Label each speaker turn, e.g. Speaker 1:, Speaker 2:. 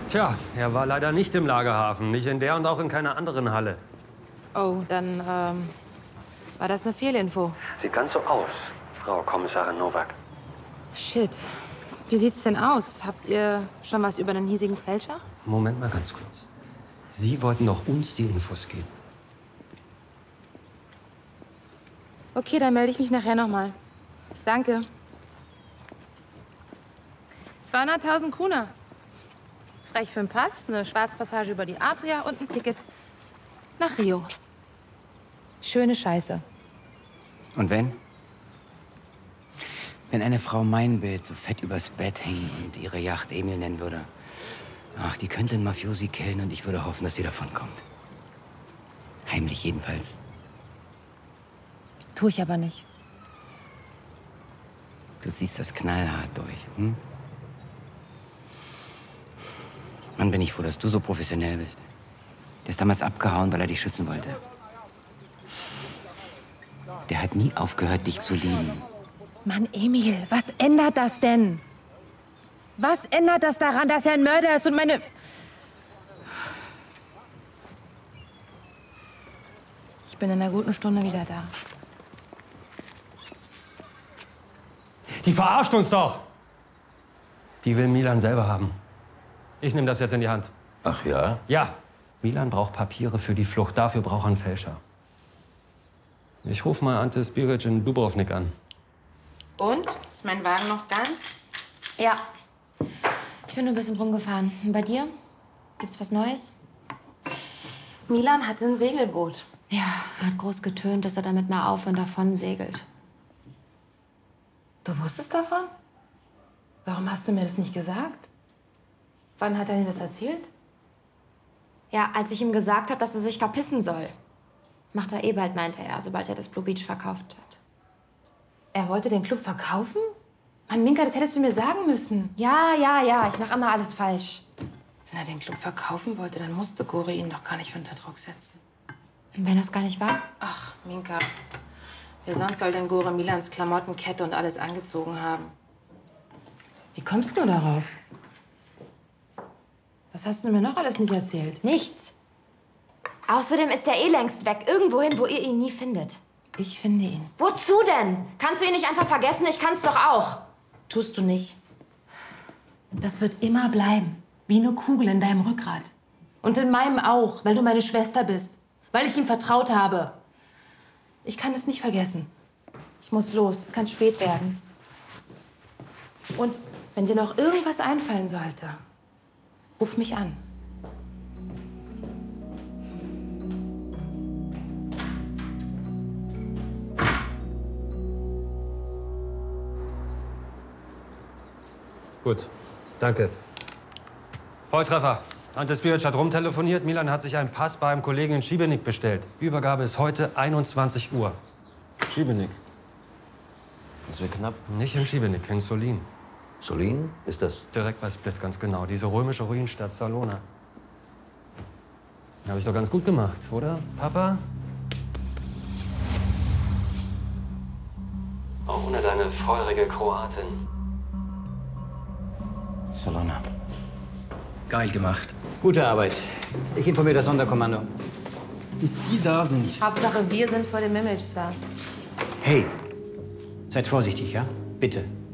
Speaker 1: Tja, er war leider nicht im Lagerhafen. Nicht in der und auch in keiner anderen Halle.
Speaker 2: Oh, dann war das eine Fehlinfo.
Speaker 1: Sieht ganz so aus, Frau Kommissarin Nowak.
Speaker 2: Shit. Wie sieht's denn aus? Habt ihr schon was über den hiesigen Fälscher?
Speaker 1: Moment mal ganz kurz. Sie wollten doch uns die Infos geben.
Speaker 2: Okay, dann melde ich mich nachher noch mal. Danke. 200.000 Kuna. Das reicht für einen Pass, eine Schwarzpassage über die Adria und ein Ticket nach Rio. Schöne Scheiße.
Speaker 3: Und wenn? Wenn eine Frau mein Bild so fett übers Bett hängen und ihre Yacht Emil nennen würde. Ach, die könnte einen Mafiosi killen und ich würde hoffen, dass sie davonkommt. Heimlich jedenfalls.
Speaker 2: Tue ich aber nicht.
Speaker 3: Du ziehst das knallhart durch, hm? Mann, bin ich froh, dass du so professionell bist. Der ist damals abgehauen, weil er dich schützen wollte. Der hat nie aufgehört, dich zu lieben.
Speaker 2: Mann, Emil, was ändert das denn? Was ändert das daran, dass er ein Mörder ist und meine... Ich bin in einer guten Stunde wieder da.
Speaker 1: Die verarscht uns doch! Die will Milan selber haben. Ich nehme das jetzt in die Hand.
Speaker 4: Ach ja?
Speaker 1: Ja, Milan braucht Papiere für die Flucht. Dafür braucht er einen Fälscher. Ich rufe mal Ante Spiric in Dubrovnik an.
Speaker 2: Und? Ist mein Wagen noch ganz? Ja. Ich bin nur ein bisschen rumgefahren. Und bei dir? Gibt's was Neues? Milan hatte ein Segelboot. Ja, er hat groß getönt, dass er damit mal auf und davon segelt. Du wusstest davon? Warum hast du mir das nicht gesagt? Wann hat er dir das erzählt? Ja, als ich ihm gesagt habe, dass er sich verpissen soll. Macht er eh bald, meinte er, sobald er das Blue Beach verkauft hat. Er wollte den Club verkaufen? Mann, Minka, das hättest du mir sagen müssen. Ja, ich mache immer alles falsch. Wenn er den Club verkaufen wollte, dann musste Gore ihn doch gar nicht unter Druck setzen. Und wenn das gar nicht war? Ach, Minka, wer sonst soll denn Gore Milans Klamotten, Kette und alles angezogen haben? Wie kommst du darauf? Was hast du mir noch alles nicht erzählt? Nichts. Außerdem ist er eh längst weg. Irgendwohin, wo ihr ihn nie findet. Ich finde ihn. Wozu denn? Kannst du ihn nicht einfach vergessen? Ich kann's doch auch. Tust du nicht. Das wird immer bleiben. Wie eine Kugel in deinem Rückgrat. Und in meinem auch, weil du meine Schwester bist. Weil ich ihm vertraut habe. Ich kann es nicht vergessen. Ich muss los. Es kann spät werden. Und wenn dir noch irgendwas einfallen sollte, ruf mich an.
Speaker 1: Gut, danke. Volltreffer. Ante Spiric hat rumtelefoniert. Milan hat sich einen Pass bei einem Kollegen in Šibenik bestellt. Übergabe ist heute 21 Uhr.
Speaker 4: Šibenik. Das wird knapp.
Speaker 1: Nicht in Šibenik, in Solin.
Speaker 4: Solin ist das?
Speaker 1: Direkt bei Split, ganz genau. Diese römische Ruinenstadt Salona. Habe ich doch ganz gut gemacht, oder, Papa? Auch ohne deine feurige Kroatin.
Speaker 3: Salona. Geil gemacht. Gute Arbeit. Ich informiere das Sonderkommando.
Speaker 4: Bis die da sind.
Speaker 2: Hauptsache, wir sind vor dem Image-Star.
Speaker 3: Hey, seid vorsichtig, ja? Bitte.